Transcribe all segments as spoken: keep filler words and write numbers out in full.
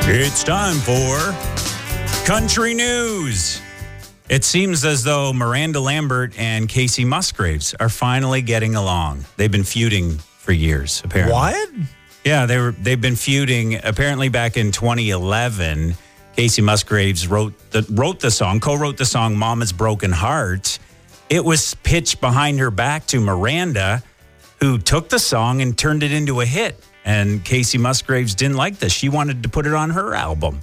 It's time for Country News. It seems as though Miranda Lambert and Casey Musgraves are finally getting along. They've been feuding for years, apparently. What? Yeah, they were, they've been feuding. Apparently back in twenty eleven, Casey Musgraves wrote the, wrote the song, co-wrote the song Mama's Broken Heart. It was pitched behind her back to Miranda, who took the song and turned it into a hit. And Casey Musgraves didn't like this. She wanted to put it on her album.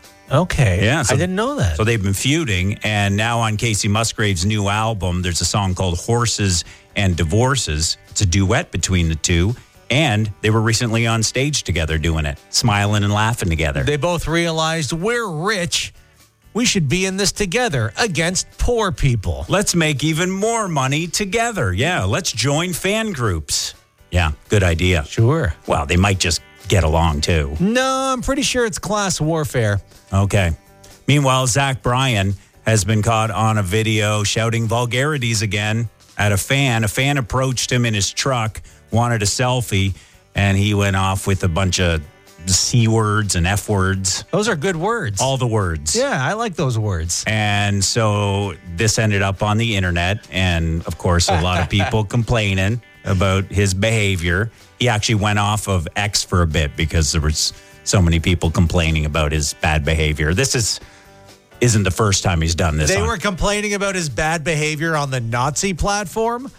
Okay. Yeah, so, I didn't know that. So they've been feuding, and now on Casey Musgraves' new album, there's a song called Horses and Divorces. It's a duet between the two, and they were recently on stage together doing it, smiling and laughing together. They both realized we're rich. We should be in this together against poor people. Let's make even more money together. Yeah, let's join fan groups. Yeah, good idea. Sure. Well, they might just get along, too. No, I'm pretty sure it's class warfare. Okay. Meanwhile, Zach Bryan has been caught on a video shouting vulgarities again at a fan. A fan approached him in his truck, wanted a selfie, and he went off with a bunch of C words and F words. Those are good words. All the words. Yeah, I like those words. And so this ended up on the internet, and of course, a lot of people complaining about his behavior. He actually went off of X for a bit because there was so many people complaining about his bad behavior. This is isn't the first time he's done this. They on. were complaining about his bad behavior on the Nazi platform?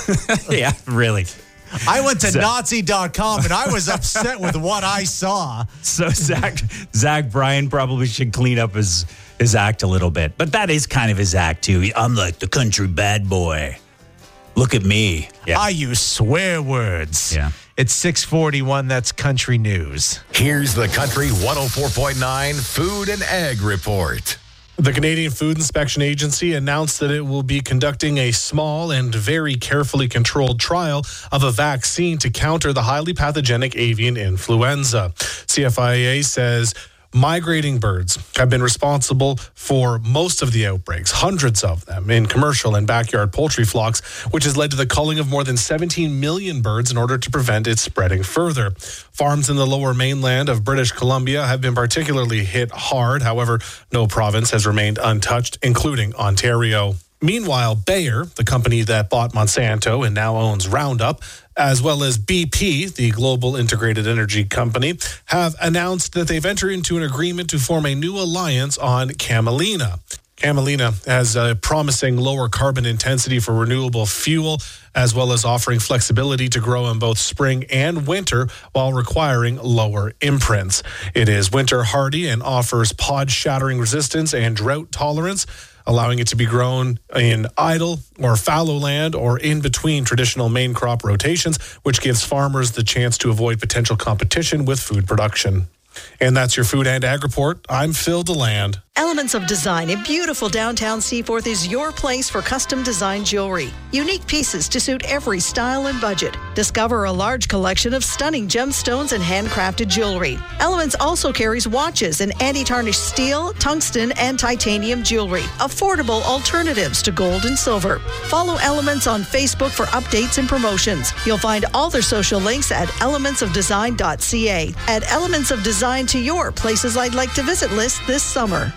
Yeah, really. I went to Nazi dot com and I was upset with what I saw. So Zach Zach Bryan probably should clean up his, his act a little bit. But that is kind of his act, too. I'm like the country bad boy. Look at me. Yeah. I use swear words. Yeah. It's six forty-one. That's Country News. Here's the Country one oh four point nine Food and Ag Report. The Canadian Food Inspection Agency announced that it will be conducting a small and very carefully controlled trial of a vaccine to counter the highly pathogenic avian influenza. C F I A says migrating birds have been responsible for most of the outbreaks, hundreds of them, in commercial and backyard poultry flocks, which has led to the culling of more than seventeen million birds in order to prevent it spreading further. Farms in the lower mainland of British Columbia have been particularly hit hard. However, no province has remained untouched, including Ontario. Meanwhile, Bayer, the company that bought Monsanto and now owns Roundup, as well as B P, the global integrated energy company, have announced that they've entered into an agreement to form a new alliance on Camelina. Camelina has a promising lower carbon intensity for renewable fuel, as well as offering flexibility to grow in both spring and winter while requiring lower imprints. It is winter hardy and offers pod shattering resistance and drought tolerance, allowing it to be grown in idle or fallow land or in between traditional main crop rotations, which gives farmers the chance to avoid potential competition with food production. And that's your Food and Ag Report. I'm Phil DeLand. Elements of Design in beautiful downtown Seaforth is your place for custom design jewelry. Unique pieces to suit every style and budget. Discover a large collection of stunning gemstones and handcrafted jewelry. Elements also carries watches and anti-tarnished steel, tungsten, and titanium jewelry. Affordable alternatives to gold and silver. Follow Elements on Facebook for updates and promotions. You'll find all their social links at elements of design dot c a. Add Elements of Design to your places I'd like to visit list this summer.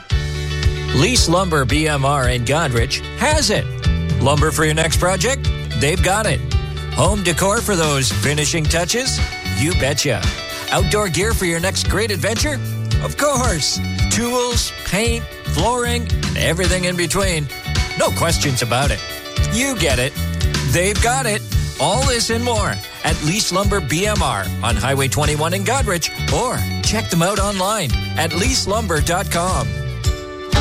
Lease Lumber B M R in Godrich has it. Lumber for your next project? They've got it. Home decor for those finishing touches? You betcha. Outdoor gear for your next great adventure? Of course. Tools, paint, flooring, and everything in between. No questions about it. You get it. They've got it. All this and more at Lease Lumber B M R on Highway twenty-one in Godrich, or check them out online at lease lumber dot com.